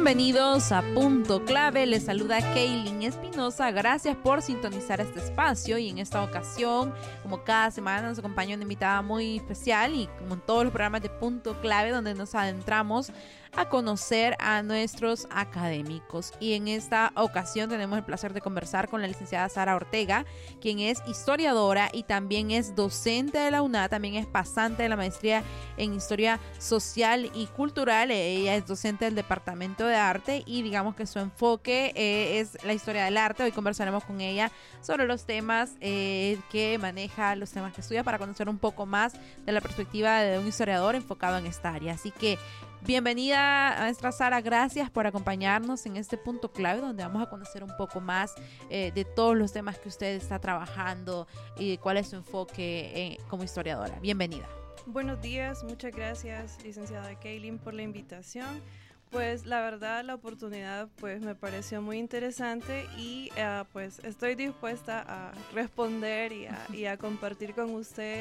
Bienvenidos a Punto Clave, les saluda Kaylin Espinosa, gracias por sintonizar este espacio y en esta ocasión, como cada semana, nos acompaña una invitada muy especial y como en todos los programas de Punto Clave donde nos adentramos a conocer a nuestros académicos. Y en esta ocasión tenemos el placer de conversar con la licenciada Sara Ortega, quien es historiadora y también es docente de la UNA, también es pasante de la maestría en Historia Social y Cultural. Ella es docente del Departamento de Arte y digamos que su enfoque es la historia del arte. Hoy conversaremos con ella sobre los temas que maneja, los temas que estudia, para conocer un poco más de la perspectiva de un historiador enfocado en esta área. Así que bienvenida, maestra Sara, gracias por acompañarnos en este punto clave donde vamos a conocer un poco más de todos los temas que usted está trabajando y cuál es su enfoque como historiadora. Bienvenida. Buenos días, muchas gracias, licenciada Kaylin, por la invitación. Pues la verdad la oportunidad pues me pareció muy interesante y pues estoy dispuesta a responder y a compartir con usted